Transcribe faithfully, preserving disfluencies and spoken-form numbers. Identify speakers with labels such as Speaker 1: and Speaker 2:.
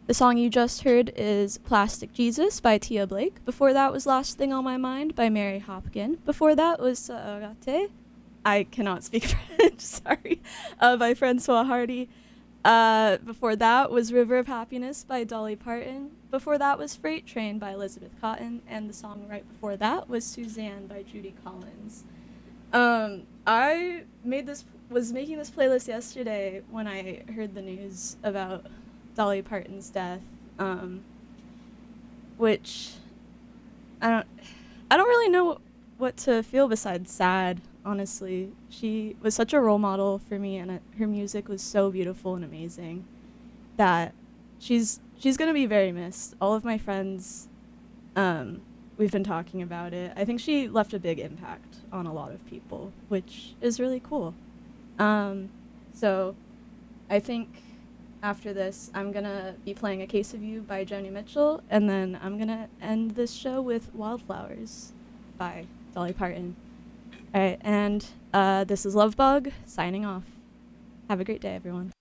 Speaker 1: The song you just heard is Plastic Jesus by Tia Blake. Before that was Last Thing on My Mind by Mary Hopkin. Before that was Saorate. I cannot speak French, sorry. Uh, by Francois Hardy. Uh, before that was River of Happiness by Dolly Parton. Before that was Freight Train by Elizabeth Cotton. And the song right before that was Suzanne by Judy Collins. Um, I made this was making this playlist yesterday when I heard the news about Dolly Parton's death, um, which I don't I don't really know what to feel besides sad. Honestly, she was such a role model for me, and it, her music was so beautiful and amazing that she's she's gonna be very missed. All of my friends, um, we've been talking about it. I think she left a big impact on a lot of people, which is really cool. Um, so I think after this, I'm gonna be playing A Case of You by Joni Mitchell, and then I'm gonna end this show with Wildflowers by Dolly Parton. All right, and uh, this is Lovebug signing off. Have a great day, everyone.